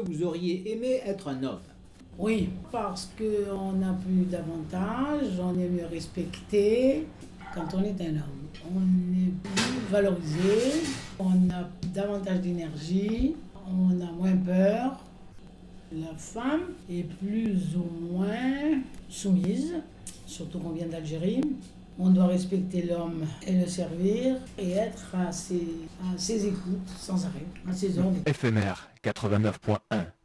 vous auriez aimé être un homme? Oui, parce qu'on a plus d'avantages, on est mieux respecté quand on est un homme. On est plus valorisé, on a davantage d'énergie, on a moins peur. La femme est plus ou moins soumise, surtout qu'on vient d'Algérie. On doit respecter l'homme et le servir et être à ses écoutes sans arrêt, à ses ordres. Éphémère 89.1